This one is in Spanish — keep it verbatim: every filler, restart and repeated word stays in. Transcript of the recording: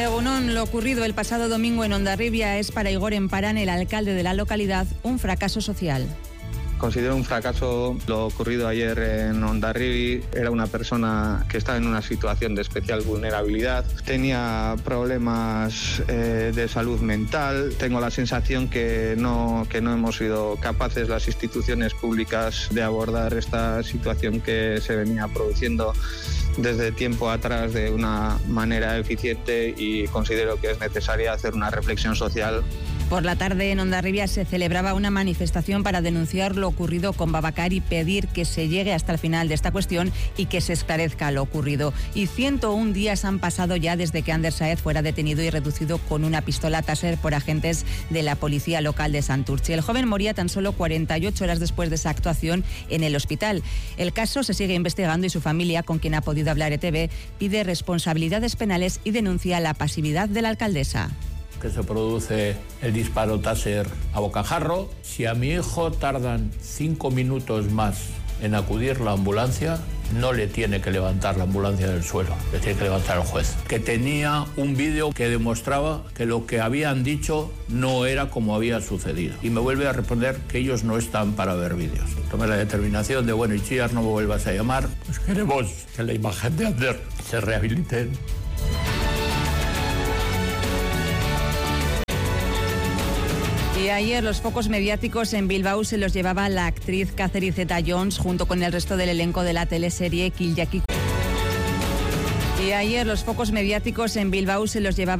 Egunon, lo ocurrido el pasado domingo en Hondarribia es para Igor Emparán, el alcalde de la localidad, un fracaso social. Considero un fracaso lo ocurrido ayer en Hondarribia. Era una persona que estaba en una situación de especial vulnerabilidad, tenía problemas eh, de salud mental. Tengo la sensación que no, que no hemos sido capaces las instituciones públicas de abordar esta situación que se venía produciendo desde tiempo atrás de una manera eficiente, y considero que es necesaria hacer una reflexión social. Por la tarde en Hondarribia se celebraba una manifestación para denunciar lo ocurrido con Babacar y pedir que se llegue hasta el final de esta cuestión y que se esclarezca lo ocurrido. Y ciento un días han pasado ya desde que Ander Sáez fuera detenido y reducido con una pistola Taser por agentes de la policía local de Santurtzi. El joven moría tan solo cuarenta y ocho horas después de esa actuación en el hospital. El caso se sigue investigando y su familia, con quien ha podido hablar E T V, pide responsabilidades penales y denuncia la pasividad de la alcaldesa. Que se produce el disparo Taser a bocajarro. Si a mi hijo tardan cinco minutos más en acudir la ambulancia, no le tiene que levantar la ambulancia del suelo, le tiene que levantar el juez. Que tenía un vídeo que demostraba que lo que habían dicho no era como había sucedido. Y me vuelve a responder que ellos no están para ver vídeos. Tomé la determinación de, bueno, Itziar, no me vuelvas a llamar. Pues queremos que la imagen de Ander se rehabilite. Y ayer los focos mediáticos en Bilbao se los llevaba la actriz Catherine Zeta-Jones junto con el resto del elenco de la teleserie Kill Jackie. Y ayer los focos mediáticos en Bilbao se los llevaba